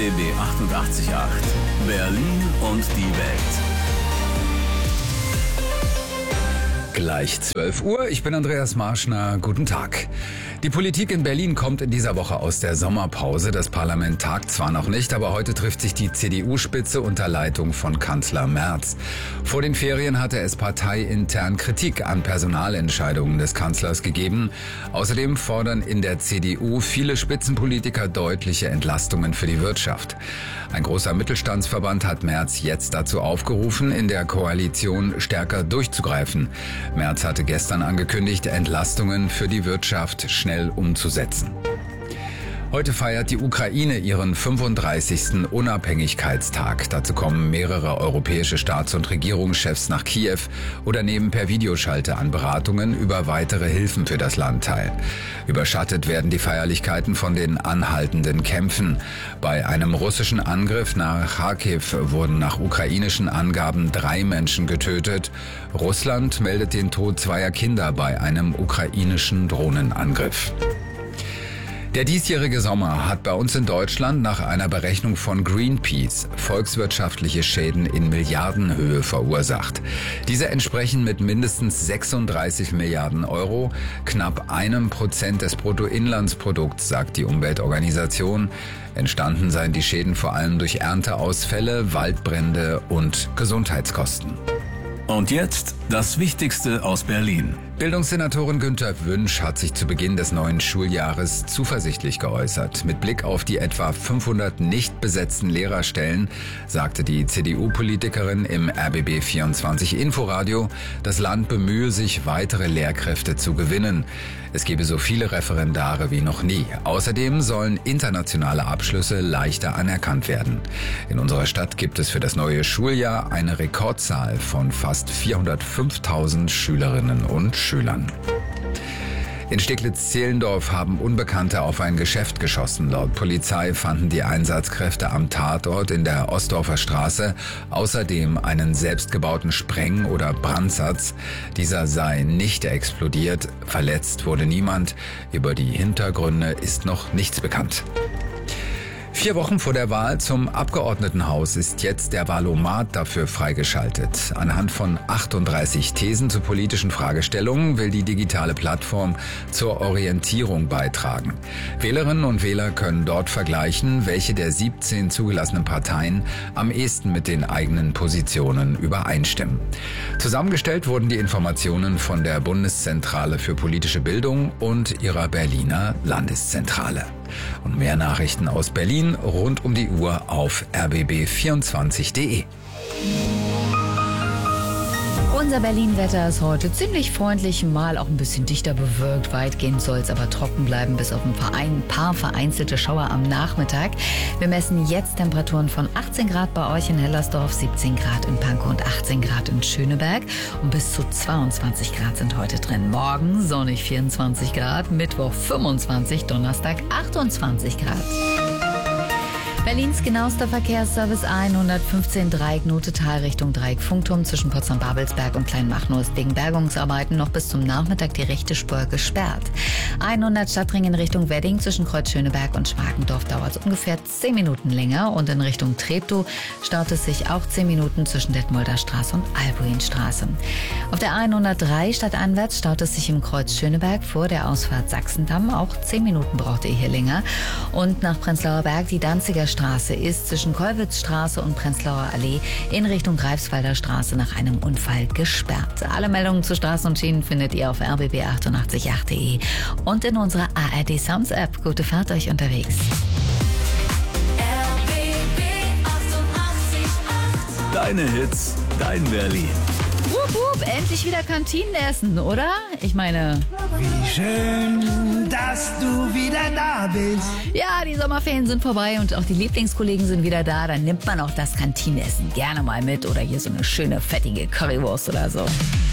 RBB 88.8 Berlin und die Welt. Gleich 12 Uhr. Ich bin Andreas Marschner. Guten Tag. Die Politik in Berlin kommt in dieser Woche aus der Sommerpause. Das Parlament tagt zwar noch nicht, aber heute trifft sich die CDU-Spitze unter Leitung von Kanzler Merz. Vor den Ferien hatte es parteiintern Kritik an Personalentscheidungen des Kanzlers gegeben. Außerdem fordern in der CDU viele Spitzenpolitiker deutliche Entlastungen für die Wirtschaft. Ein großer Mittelstandsverband hat Merz jetzt dazu aufgerufen, in der Koalition stärker durchzugreifen. Merz hatte gestern angekündigt, Entlastungen für die Wirtschaft schnell umzusetzen. Heute feiert die Ukraine ihren 35. Unabhängigkeitstag. Dazu kommen mehrere europäische Staats- und Regierungschefs nach Kiew oder nehmen per Videoschalte an Beratungen über weitere Hilfen für das Land teil. Überschattet werden die Feierlichkeiten von den anhaltenden Kämpfen. Bei einem russischen Angriff nach Kharkiv wurden nach ukrainischen Angaben 3 Menschen getötet. Russland meldet den Tod 2 Kinder bei einem ukrainischen Drohnenangriff. Der diesjährige Sommer hat bei uns in Deutschland nach einer Berechnung von Greenpeace volkswirtschaftliche Schäden in Milliardenhöhe verursacht. Diese entsprechen mit mindestens 36 Milliarden Euro, knapp 1% des Bruttoinlandsprodukts, sagt die Umweltorganisation. Entstanden seien die Schäden vor allem durch Ernteausfälle, Waldbrände und Gesundheitskosten. Und jetzt das Wichtigste aus Berlin. Bildungssenatorin Günther Wünsch hat sich zu Beginn des neuen Schuljahres zuversichtlich geäußert. Mit Blick auf die etwa 500 nicht besetzten Lehrerstellen sagte die CDU-Politikerin im RBB 24 Inforadio, das Land bemühe sich, weitere Lehrkräfte zu gewinnen. Es gebe so viele Referendare wie noch nie. Außerdem sollen internationale Abschlüsse leichter anerkannt werden. In unserer Stadt gibt es für das neue Schuljahr eine Rekordzahl von fast 405.000 Schülerinnen und Schülern. In Steglitz-Zehlendorf haben Unbekannte auf ein Geschäft geschossen. Laut Polizei fanden die Einsatzkräfte am Tatort in der Ostdorfer Straße außerdem einen selbstgebauten Spreng- oder Brandsatz. Dieser sei nicht explodiert. Verletzt wurde niemand. Über die Hintergründe ist noch nichts bekannt. 4 Wochen vor der Wahl zum Abgeordnetenhaus ist jetzt der Wahlomat dafür freigeschaltet. Anhand von 38 Thesen zu politischen Fragestellungen will die digitale Plattform zur Orientierung beitragen. Wählerinnen und Wähler können dort vergleichen, welche der 17 zugelassenen Parteien am ehesten mit den eigenen Positionen übereinstimmen. Zusammengestellt wurden die Informationen von der Bundeszentrale für politische Bildung und ihrer Berliner Landeszentrale. Und mehr Nachrichten aus Berlin rund um die Uhr auf rbb24.de. Unser Berlin-Wetter ist heute ziemlich freundlich, mal auch ein bisschen dichter bewölkt. Weitgehend soll es aber trocken bleiben, bis auf ein paar vereinzelte Schauer am Nachmittag. Wir messen jetzt Temperaturen von 18 Grad bei euch in Hellersdorf, 17 Grad in Pankow und 18 Grad in Schöneberg. Und bis zu 22 Grad sind heute drin. Morgen sonnig 24 Grad, Mittwoch 25, Donnerstag 28 Grad. Berlins genauester Verkehrsservice 115 Dreieck Notetal Richtung Dreieck Funkturm zwischen Potsdam-Babelsberg und Kleinmachnow ist wegen Bergungsarbeiten noch bis zum Nachmittag die rechte Spur gesperrt. 100 Stadtring in Richtung Wedding zwischen Kreuz Schöneberg und Schmargendorf dauert es ungefähr 10 Minuten länger und in Richtung Treptow staut es sich auch 10 Minuten zwischen Detmolder Straße und Albuinstraße. Auf der 103 stadteinwärts staut es sich im Kreuz Schöneberg vor der Ausfahrt Sachsendamm. Auch 10 Minuten braucht ihr hier länger. Und nach Prenzlauer Berg die Danziger Straße ist zwischen Kollwitzstraße und Prenzlauer Allee in Richtung Greifswalder Straße nach einem Unfall gesperrt. Alle Meldungen zu Straßen und Schienen findet ihr auf rbb888.de und in unserer ARD Sounds App. Gute Fahrt euch unterwegs. RBB 88.8 Deine Hits, dein Berlin. Wupp, wupp, endlich wieder Kantinenessen, oder? Ich meine... Wie schön, dass du wieder da bist. Ja, die Sommerferien sind vorbei und auch die Lieblingskollegen sind wieder da. Dann nimmt man auch das Kantinenessen gerne mal mit oder hier so eine schöne, fettige Currywurst oder so.